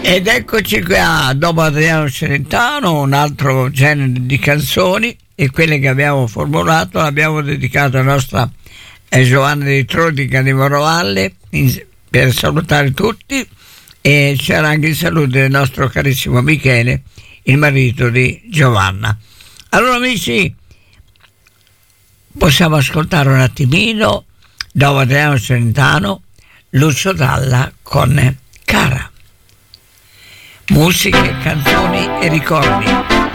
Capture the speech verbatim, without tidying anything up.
Ed eccoci qua, dopo Adriano Celentano, un altro genere di canzoni, e quelle che abbiamo formulato l'abbiamo dedicato a nostra eh, Giovanna di Trodica di Morovalle, in, per salutare tutti, e c'era anche il saluto del nostro carissimo Michele, il marito di Giovanna. Allora amici, possiamo ascoltare un attimino, dopo Adriano Celentano, Lucio Dalla con Cara. Musiche, canzoni e ricordi.